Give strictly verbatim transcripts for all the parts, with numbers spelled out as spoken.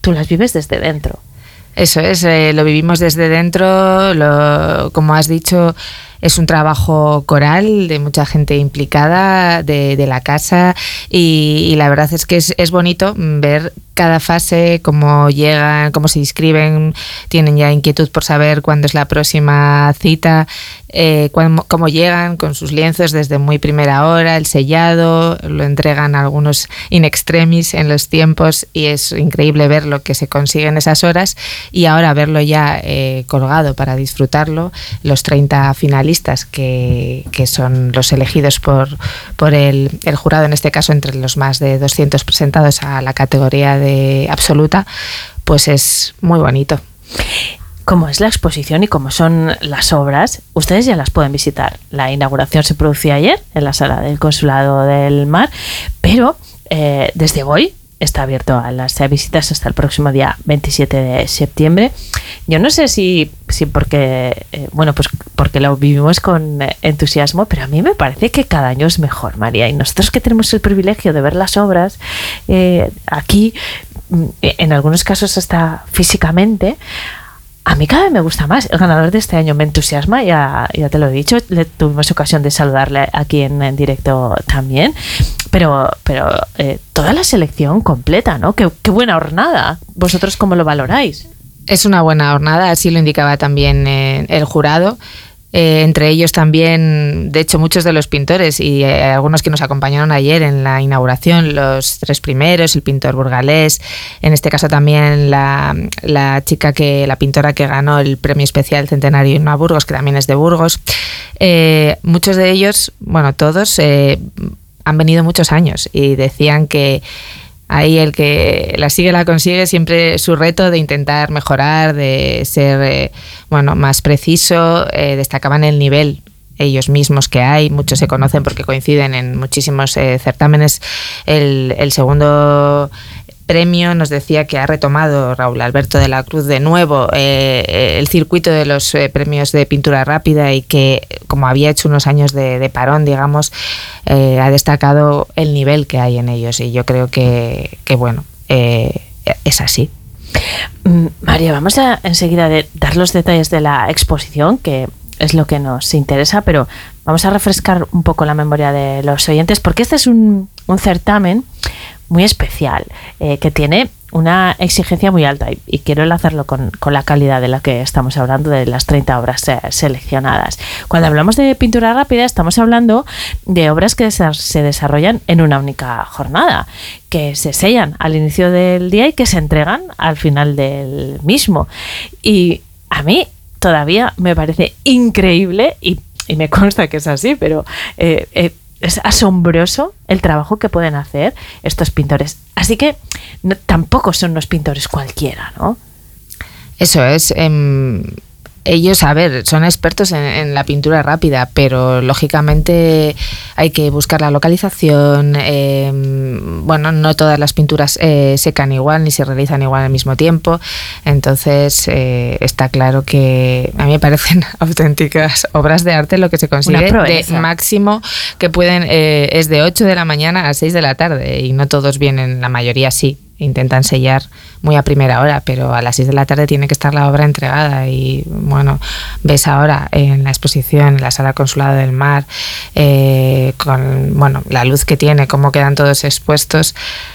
tú las vives desde dentro. Eso es, eh, lo vivimos desde dentro, lo, como has dicho, es un trabajo coral de mucha gente implicada de, de la casa y, y la verdad es que es, es bonito ver cada fase, cómo llegan, cómo se inscriben, tienen ya inquietud por saber cuándo es la próxima cita, eh, cómo, cómo llegan con sus lienzos desde muy primera hora, el sellado, lo entregan a algunos in extremis en los tiempos y es increíble ver lo que se consigue en esas horas y ahora verlo ya eh, colgado para disfrutarlo, los treinta finalistas que, que son los elegidos por, por el, el jurado, en este caso entre los más de doscientos presentados a la categoría de De absoluta, pues es muy bonito. Como es la exposición y como son las obras, ustedes ya las pueden visitar. La inauguración se produjo ayer en la sala del Consulado del Mar, pero eh, desde hoy está abierto a las visitas hasta el próximo día veintisiete de septiembre. Yo no sé si, si porque, eh, bueno, pues porque lo vivimos con entusiasmo, pero a mí me parece que cada año es mejor, María. Y nosotros que tenemos el privilegio de ver las obras eh, aquí, en algunos casos hasta físicamente, a mí cada vez me gusta más. El ganador de este año me entusiasma, ya, ya te lo he dicho, le tuvimos ocasión de saludarle aquí en, en directo también, pero, pero eh, toda la selección completa, ¿no? Qué, qué buena jornada. ¿Vosotros cómo lo valoráis? Es una buena jornada, así lo indicaba también eh, el jurado. Eh, entre ellos también, de hecho, muchos de los pintores y eh, algunos que nos acompañaron ayer en la inauguración, los tres primeros, el pintor burgalés, en este caso también la, la chica que, la pintora que ganó el premio especial Centenario Irma Burgos, que también es de Burgos. Eh, muchos de ellos, bueno, todos eh, han venido muchos años y decían que ahí el que la sigue la consigue, siempre su reto de intentar mejorar, de ser eh, bueno, más preciso, eh, destacaban el nivel ellos mismos que hay, muchos se conocen porque coinciden en muchísimos eh, certámenes. El, el segundo premio nos decía que ha retomado Raúl Alberto de la Cruz de nuevo eh, el circuito de los eh, premios de pintura rápida y que, como había hecho unos años de, de parón, digamos, eh, ha destacado el nivel que hay en ellos y yo creo que, que bueno, eh, es así. María, vamos a enseguida de dar los detalles de la exposición, que es lo que nos interesa, pero vamos a refrescar un poco la memoria de los oyentes, porque este es un, un certamen muy especial, eh, que tiene una exigencia muy alta y, y quiero enlazarlo con, con la calidad de la que estamos hablando, de las treinta obras eh, seleccionadas. Cuando hablamos de pintura rápida estamos hablando de obras que se, se desarrollan en una única jornada, que se sellan al inicio del día y que se entregan al final del mismo. Y a mí todavía me parece increíble y, y me consta que es así, pero eh, eh, es asombroso el trabajo que pueden hacer estos pintores. Así que no, tampoco son unos pintores cualquiera, ¿no? Eso es. Eh, ellos, a ver, son expertos en, en la pintura rápida, pero lógicamente hay que buscar la localización. Eh, bueno, no todas las pinturas eh, secan igual ni se realizan igual al mismo tiempo. Entonces, eh, está claro que a mí me parecen auténticas obras de arte lo que se consigue. De máximo que pueden, eh, es de ocho de la mañana a seis de la tarde y no todos vienen, la mayoría sí. Intentan sellar muy a primera hora, pero a las seis de la tarde tiene que estar la obra entregada y bueno, ves ahora en la exposición en la Sala Consulado del Mar eh, con bueno la luz que tiene, cómo quedan todos expuestos,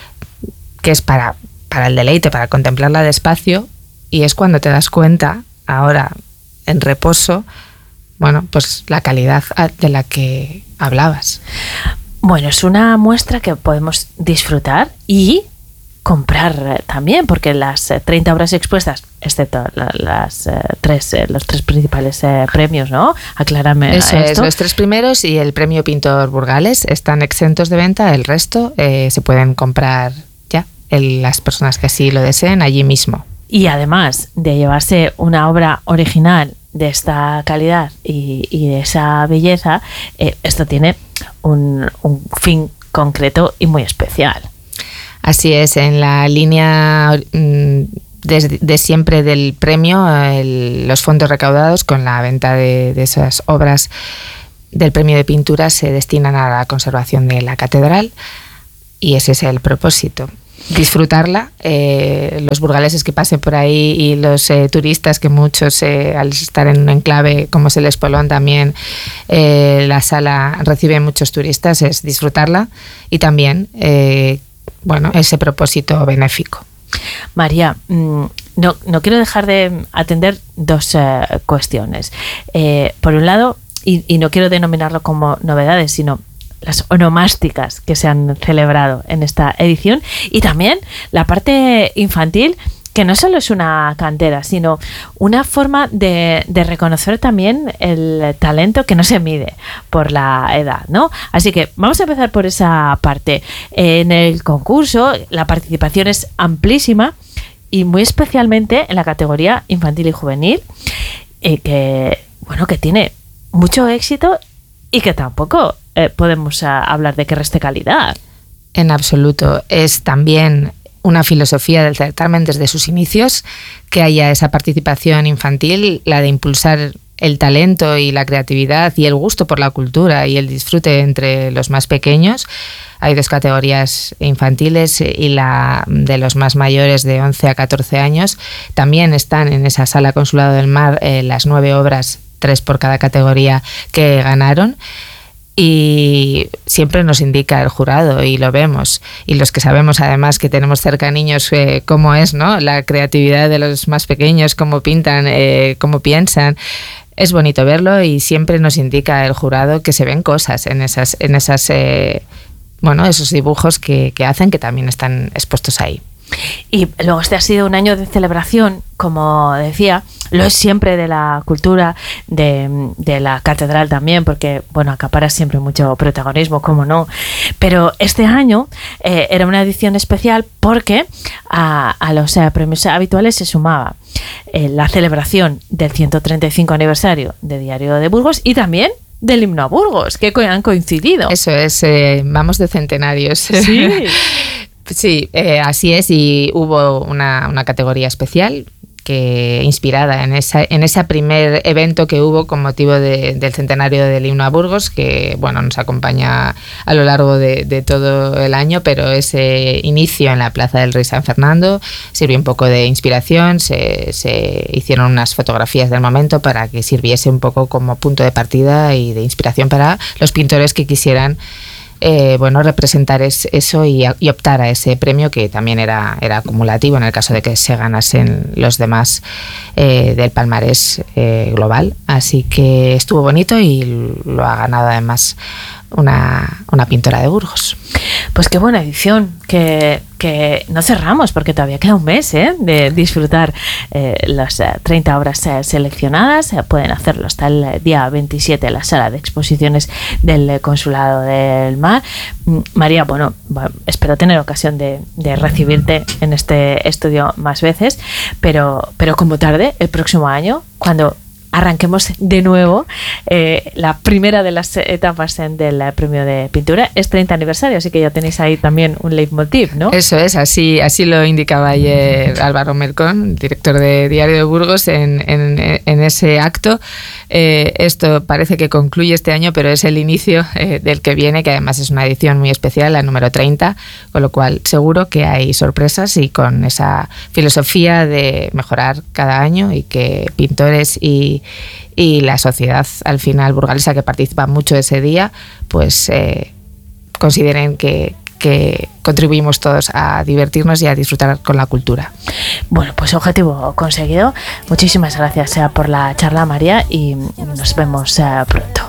que es para, para el deleite, para contemplarla despacio, y es cuando te das cuenta ahora en reposo, bueno, pues la calidad de la que hablabas. Bueno, es una muestra que podemos disfrutar y comprar también, porque las treinta obras expuestas, excepto las eh, tres, eh, los tres principales eh, premios, ¿no? Aclárame Eso esto. Es, los tres primeros y el premio Pintor Burgales están exentos de venta, el resto eh, se pueden comprar ya, el, las personas que así lo deseen, allí mismo. Y además de llevarse una obra original de esta calidad y, y de esa belleza, eh, esto tiene un, un fin concreto y muy especial. Así es, en la línea de, de siempre del premio, el, los fondos recaudados con la venta de, de esas obras del premio de pintura se destinan a la conservación de la catedral y ese es el propósito. disfrutarla. Eh, los burgaleses que pasen por ahí y los eh, turistas que muchos, eh, al estar en un enclave como es el Espolón también, eh, la sala recibe muchos turistas, es disfrutarla y también, eh, bueno, ese propósito benéfico. María, no, no quiero dejar de atender dos eh, cuestiones. Eh, por un lado, y, y no quiero denominarlo como novedades, sino las onomásticas que se han celebrado en esta edición, y también la parte infantil, que no solo es una cantera, sino una forma de, de reconocer también el talento que no se mide por la edad, ¿no? Así que vamos a empezar por esa parte. En el concurso la participación es amplísima y muy especialmente en la categoría infantil y juvenil, eh, que, bueno, que tiene mucho éxito y que tampoco eh, podemos a, hablar de que reste calidad. En absoluto. Es también una filosofía del certamen desde sus inicios, que haya esa participación infantil, la de impulsar el talento y la creatividad y el gusto por la cultura y el disfrute entre los más pequeños. Hay dos categorías infantiles y la de los más mayores de once a catorce años. También están en esa sala Consulado del Mar eh, las nueve obras, tres por cada categoría, que ganaron. Y siempre nos indica el jurado y lo vemos, y los que sabemos además que tenemos cerca niños, eh, cómo es, ¿no?, la creatividad de los más pequeños, cómo pintan, eh, cómo piensan. Es bonito verlo y siempre nos indica el jurado que se ven cosas en esas, en esas eh, bueno, esos dibujos que, que hacen, que también están expuestos ahí. Y luego este ha sido un año de celebración, como decía, lo es siempre de la cultura, de, de la catedral también, porque, bueno, acapara siempre mucho protagonismo, como no. Pero este año eh, era una edición especial porque a, a los eh, premios habituales se sumaba eh, la celebración del ciento treinta y cinco aniversario de Diario de Burgos y también del himno a Burgos, que han coincidido. Eso es, eh, vamos de centenarios. Sí. Sí, eh, así es, y hubo una, una categoría especial que inspirada en esa en ese primer evento que hubo con motivo de, del centenario del himno a Burgos, que bueno, nos acompaña a lo largo de, de todo el año, pero ese inicio en la Plaza del Rey San Fernando sirvió un poco de inspiración, se, se hicieron unas fotografías del momento para que sirviese un poco como punto de partida y de inspiración para los pintores que quisieran Eh, bueno, representar es, eso y, y optar a ese premio, que también era, era acumulativo en el caso de que se ganasen los demás eh, del palmarés eh, global. Así que estuvo bonito y lo ha ganado además una, una pintora de Burgos. Pues qué buena edición, que, que no cerramos porque todavía queda un mes ¿eh? de disfrutar eh, las eh, treinta obras eh, seleccionadas. Eh, pueden hacerlo hasta el día veintisiete en la sala de exposiciones del Consulado del Mar. María, bueno, espero tener ocasión de, de recibirte en este estudio más veces, pero, pero como tarde, el próximo año, cuando arranquemos de nuevo eh, la primera de las etapas en del premio de pintura, es treinta aniversario, así que ya tenéis ahí también un leitmotiv, ¿no? Eso es, así así lo indicaba ayer Álvaro Mercón, director de Diario de Burgos, en, en, en ese acto. Eh, esto parece que concluye este año, pero es el inicio eh, del que viene, que además es una edición muy especial, la número treinta, con lo cual seguro que hay sorpresas, y con esa filosofía de mejorar cada año y que pintores y y la sociedad al final burgalesa que participa mucho ese día, pues eh, consideren que, que contribuimos todos a divertirnos y a disfrutar con la cultura. Bueno, pues objetivo conseguido. Muchísimas gracias eh, por la charla, María, y nos vemos eh, pronto.